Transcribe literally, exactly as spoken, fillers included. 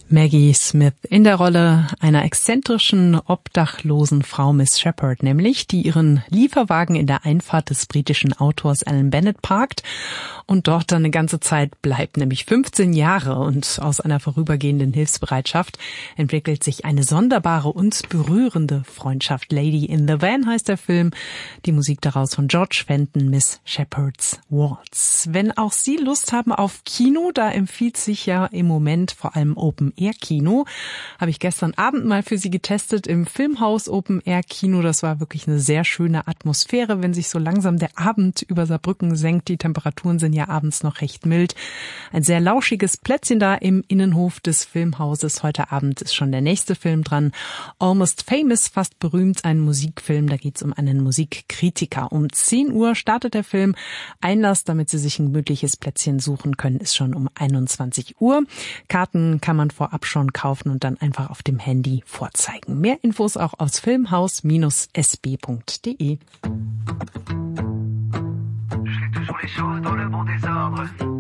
Maggie Smith in der Rolle einer exzentrischen, obdachlosen Frau Miss Shepherd, nämlich, die ihren Lieferwagen in der Einfahrt des britischen Autors Alan Bennett parkt und dort dann eine ganze Zeit bleibt, nämlich fünfzehn Jahre. Und aus einer vorübergehenden Hilfsbereitschaft entwickelt sich eine sonderbare und berührende Freundschaft. Lady in the Van heißt der Film. Die Musik daraus von George Fenton, Miss Shepherd's Waltz. Wenn auch Sie Lust haben auf Kino, da empfiehlt sich ja im Moment vor allem Open-Air-Kino. Habe ich gestern Abend mal für Sie getestet im Filmhaus Open-Air-Kino. Das war wirklich eine sehr schöne Atmosphäre, wenn sich so langsam der Abend über Saarbrücken senkt. Die Temperaturen sind ja abends noch recht mild. Ein sehr lauschiges Plätzchen da im Innenhof des Filmhauses. Heute Abend ist schon der nächste Film dran. Almost Famous, fast berühmt, ein Musikfilm. Da geht es um einen Musikkritiker. Um zehn Uhr startet der Film. Einlass, damit Sie sich ein gemütliches Plätzchen suchen können, ist schon um einundzwanzig Uhr. Karten kann man vorab schon kaufen und dann einfach auf dem Handy vorzeigen. Mehr Infos auch aus filmhaus S B punkt de. Je fais toujours les choses dans le bon désordre.